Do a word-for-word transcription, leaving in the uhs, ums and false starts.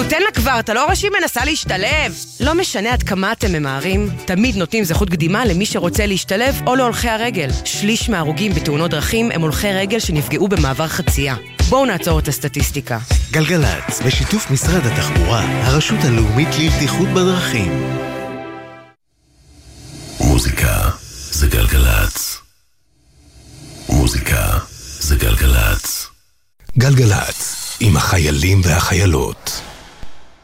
תן לה כבר, אתה לא רואה שהיא מנסה להשתלב. לא משנה עד כמה אתם ממהרים, תמיד נותנים זכות קדימה למי שרוצה להשתלב או להולכי הרגל. שליש מההרוגים בתאונות דרכים הם הולכי רגל שנפגעו במעבר חצייה. בואו נעצור את הסטטיסטיקה. גלגלץ, בשיתוף משרד התחבורה, הרשות הלאומית לבטיחות בדרכים. מוזיקה זה גלגלץ. מוזיקה זה גלגלץ. גלגלץ, עם החיילים והחיילות.